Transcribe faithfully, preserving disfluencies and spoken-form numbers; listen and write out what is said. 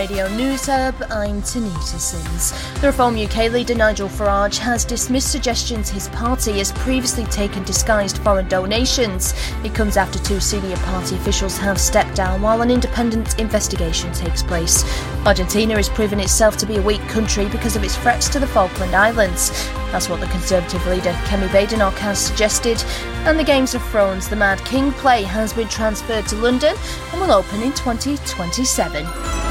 Radio News Hub, I'm Tanita Sims. The Reform U K leader Nigel Farage has dismissed suggestions his party has previously taken disguised foreign donations. It comes after two senior party officials have stepped down while an independent investigation takes place. Argentina has proven itself to be a weak country because of its threats to the Falkland Islands. That's what the Conservative leader Kemi Badenoch has suggested. And the Games of Thrones The Mad King play has been transferred to London and will open in twenty twenty-seven.